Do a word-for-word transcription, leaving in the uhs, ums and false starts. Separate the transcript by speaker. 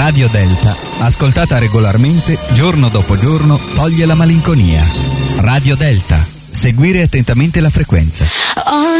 Speaker 1: Radio Delta, ascoltata regolarmente, giorno dopo giorno, toglie la malinconia. Radio Delta. Seguire attentamente la frequenza.
Speaker 2: All